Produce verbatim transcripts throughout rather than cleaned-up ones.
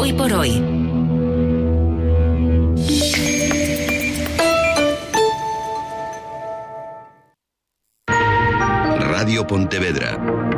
Hoy por hoy. Radio Pontevedra.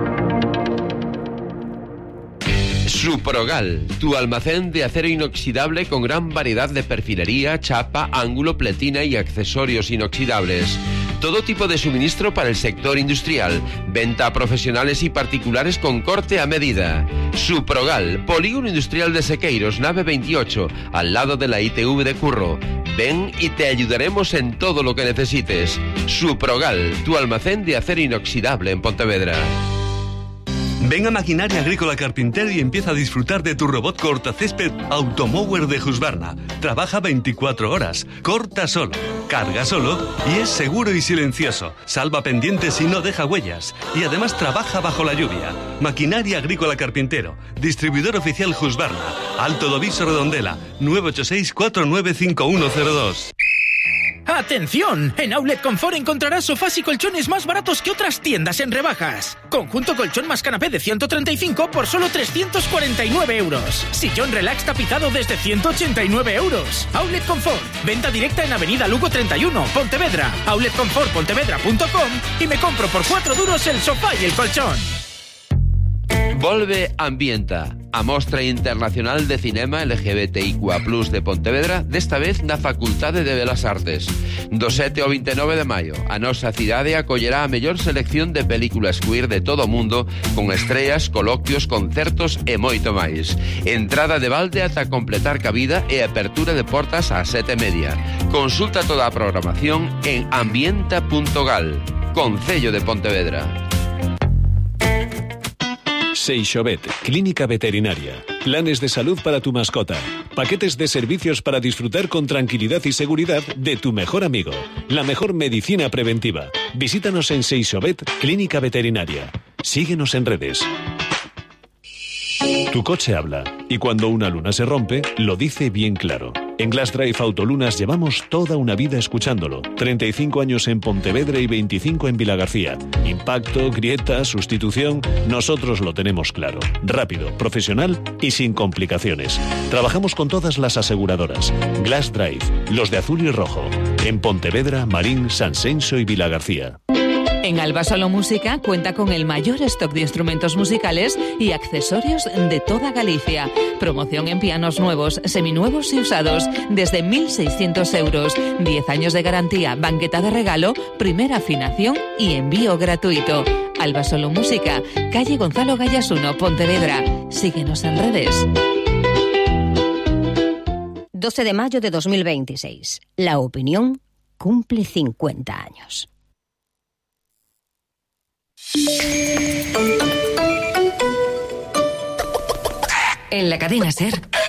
Suprogal, tu almacén de acero inoxidable con gran variedad de perfilería, chapa, ángulo, pletina y accesorios inoxidables. Todo tipo de suministro para el sector industrial. Venta a profesionales y particulares con corte a medida. Suprogal, Polígono Industrial de Sequeiros, nave veintiocho, al lado de la I T V de Curro. Ven y te ayudaremos en todo lo que necesites. Suprogal, tu almacén de acero inoxidable en Pontevedra. Ven a Maquinaria Agrícola Carpintero y empieza a disfrutar de tu robot cortacésped Automower de Husqvarna. Trabaja veinticuatro horas, corta solo, carga solo y es seguro y silencioso. Salva pendientes y no deja huellas. Y además trabaja bajo la lluvia. Maquinaria Agrícola Carpintero, distribuidor oficial Husqvarna, Alto Doviso Redondela, nueve ocho seis, cuatro nueve cinco uno cero dos. ¡Atención! En Outlet Confort encontrarás sofás y colchones más baratos que otras tiendas en rebajas. Conjunto colchón más canapé de ciento treinta y cinco por solo trescientos cuarenta y nueve euros. Sillón relax tapizado desde ciento ochenta y nueve euros. Outlet Confort. Venta directa en Avenida Lugo treinta y uno, Pontevedra. outlet confort pontevedra punto com y me compro por cuatro duros el sofá y el colchón. Volve Ambienta, a Mostra Internacional de Cinema L G B T I Q A plus, de Pontevedra, desta vez na Facultade de Belas Artes. Do sete ao veintinueve de maio, a nosa cidade acollerá a mellor selección de películas queer de todo o mundo, con estreas, coloquios, concertos e moito máis. Entrada de balde ata completar cabida e apertura de portas ás sete e media. Consulta toda a programación en ambienta punto gal. Concello de Pontevedra. Seixobet, clínica veterinaria. Planes de salud para tu mascota. Paquetes de servicios para disfrutar con tranquilidad y seguridad de tu mejor amigo. La mejor medicina preventiva. Visítanos en Seixobet, clínica veterinaria. Síguenos en redes. Tu coche habla, y cuando una luna se rompe, lo dice bien claro. En Glass Drive Autolunas llevamos toda una vida escuchándolo. treinta y cinco años en Pontevedra y veinticinco en Vilagarcía. Impacto, grieta, sustitución, nosotros lo tenemos claro. Rápido, profesional y sin complicaciones. Trabajamos con todas las aseguradoras. Glass Drive, los de azul y rojo. En Pontevedra, Marín, Sanxenxo y Vilagarcía. En Alba Solo Música cuenta con el mayor stock de instrumentos musicales y accesorios de toda Galicia. Promoción en pianos nuevos, seminuevos y usados desde mil seiscientos euros. diez años de garantía, banqueta de regalo, primera afinación y envío gratuito. Alba Solo Música, calle Gonzalo Gallas uno, Pontevedra. Síguenos en redes. doce de mayo de dos mil veintiséis. La opinión cumple cincuenta años. En la cadena SER,